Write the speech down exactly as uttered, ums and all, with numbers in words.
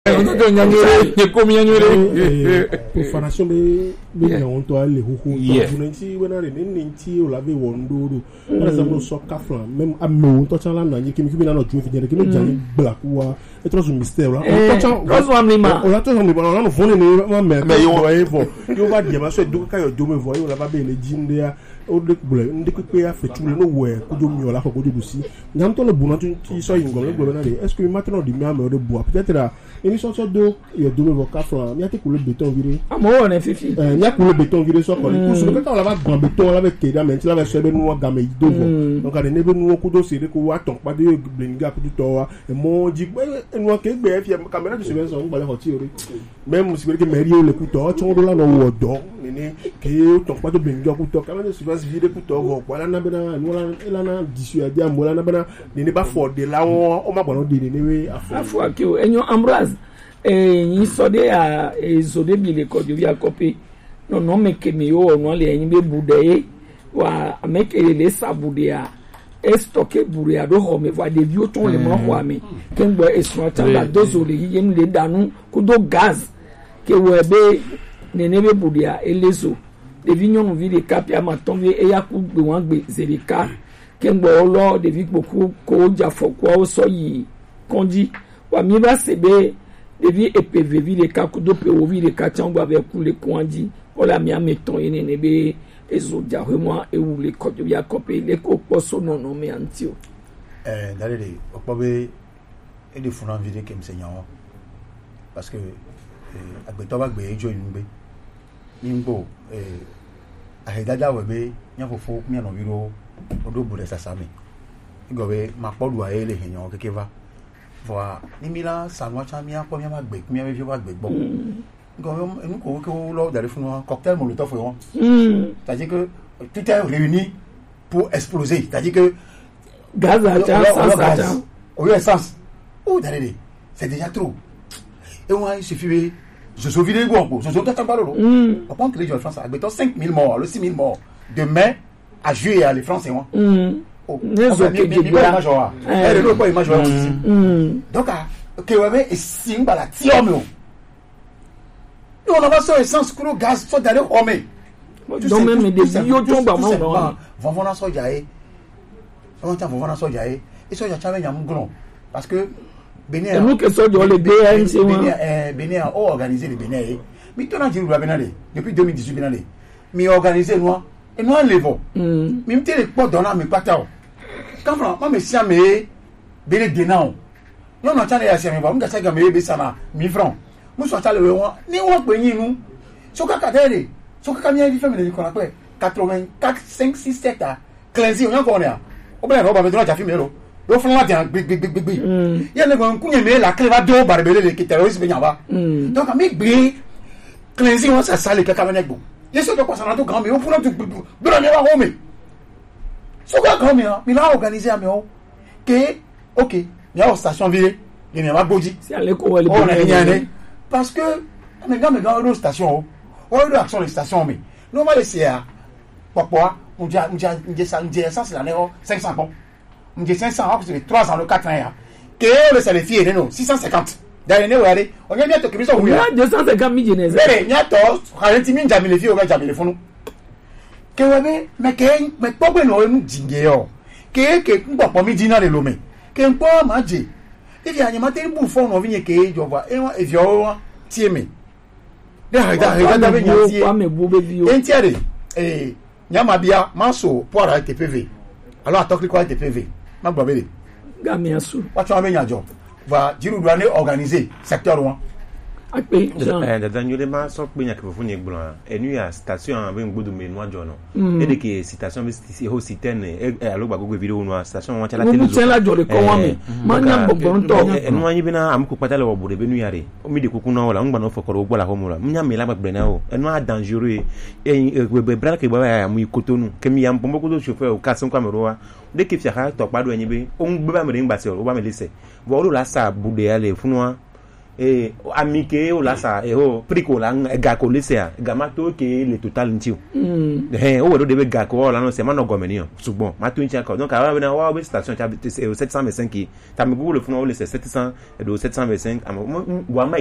Formation be be on to aller huhu. Unenti wena re nenti o lave wondoro. Par exemple so kaflan même amo to chan la na nyi kimi kimi na no ju fi jere kimi jani black wa e tro so mystère la. To chan Roso amlima. O la to so mi ba na no fone ni ma me. Me yo e fo. Yo ba die ma so do ka yo do me vo yo la ba be le jinde ya. O de bule ndi ko pe afetu no we ko do mi o la ko do dusi. Nyam to le buna tu ti so yingo le gbe na re. Est-ce que maintenant di mi ame o de bois peut-être là ini sɔsɔ do yɛ do me voka flan mi ate kule béton viré amo on fifi eh mi akule béton viré so ko ni kusu ka la ba gan béton la be keda mais la be so be nu ga me do vo donc ade ne be nu ko do sere ko wa ton pa de blinga ko to wa e mo ji pe nu ke gbe fi camera de surveillance on gbale hoti ore même si be ke meri o le ku to chon do la no wo do ni ni ke ton pa de blinga ku to camera de surveillance vide ku to vo kwa la na be na nu la la na disuadia mo la na be na ni ne ba for de la won o ma gbon de ni we afu afu akio enyo Ambroise eh yin so de a ezo de bi le ko jo bi akope no no meke mi o no le yin be bude wa meke le sabude a e stocké buru ya do ho me va de bi o ton le mo ho ami ken gbo esun ata la dozo le yin le danu ku do gaz ke wo be ne ne be bude a elezo de vignon no vi de kapia ma ton vi e ya ku gbe wan gbe zerika ken gbo lo de vi poku ko ja foko o so yi konji wa mi ba sebe devi epv vi de kakudo pe o vi de kachangwa be kule kwanji ola mi ameton ene ne be ezo ja hwemo e wu le kojo ya kope le ko poso no no me antio eh dale de opobe e de funa vi de kem senyawo parce que eh agbeto ba gbe ejo inugbe nimbo eh ahedada we be nyafofo mi no biro odo bure sasame igobe mapodu ayele henyo kekeva voilà ni mila sanwa chamia ko mi ma gbe mi ave va gbe bon ngo en ko ko lo d'aller fun cocktail molotov yo c'est-à-dire que tout est réuni pour exploser c'est-à-dire que gaz à gaz au essence ou d'aller c'est déjà trop et moi il suffit je suis vidé go je suis tout en balo on prend que les gens France avec cinq mille morts le six mille morts demain à juillet à les français moi donc que ouais et simba la tiomio nous on va sur essence couleur gaz soit d'aller homer donc même des yo tomba mo vont vont na soja e on ta vont na soja e et soja cha be nyam glon parce que Bénin nous que soja le B N C Bénin eh Bénin a organisé le Bénin e mi to na jiru la Bénin depuis deux mille dix-huit Bénin mi organisé nous et nous enlevons mi me tele po dona mi patao quand moi me sia me bele denao non non tane ya sia me ba mga saga me be sana mille francs mo so tale we won ni won pe yin nu so kaka dele so kaka mi e fi me ni ko la pe quatre-vingt-quatre cinq six sept a cleansi on ko ne a o be ro ba be do ja fi me ro lo fun wa dia gbe gbe gbe gbe ye le gon kunye me la clé va do ba be le ki terroriste be nyaba donc mi gbe cleansi on sa sale kaka me negbo ye so to ko sana to grand me o fun to gbe do ne wa ho me so ka grand me mi la organiser a me o que ok il y a une station ville il y a boji c'est aller ko wele parce que mais gars mais gars une station o o action les stations mais non va laisser à pourquoi on dit on dit on dit ça on dit ça c'est l'année cinq cents bon on dit cinq cents c'est trois ans le quatre ans que le salaire fier non six cent cinquante dernier où aller on y a bientôt que ça on a deux cent cinquante mille jeunesse mais il y a to quarante mille jamile fier au gars jamile fonu que ouais mais que mais pas ben on nous dingue yo que que on pas mi dina le lomé que on pas manger il y a anyama te bu fo no vinye ke jova e wa evio tie me de ha da ha da be nyatie kwa me bu be bio entiere eh nyama bia maso poara T P V alors atokli kwa T P V ma gbo bele gami asu wa twa be nyajo va jiru douane organiser secteur one akpe eh da danyole ma so pe nya ke fu ni gbon enu ya station be ngbodo me no ajo no e de ke station be si ho si ten e alogba gogo video no station wa chala television mo chala jore ko wa me ma nya gbon to enu anyi bi na am ko patale wo bode be nu yare o mi de kuku na wala ngba no fokoro gbo la ho mo la nya me la gbagbe na o enu a dangereux e be bra ke ba ya mu ikotonu ke mi ya mpombo ko do chauffeur o ka sun kwa me ro wa de ke fia ha to pado anyi bi o ngbe ba me ngba se o ba me lese bo o la sa bude ya le funwa eh ami ke o la sa eh o prix ko la ga ko le se a ga ma to ke le total nti o eh o we do de ga ko la no se ma no gomeni o ṣùgbọ́n ma to nti ka donc a na wa we station cha sept cent vingt-cinq ta me go le fun o le sept cents e do sept cent vingt-cinq wa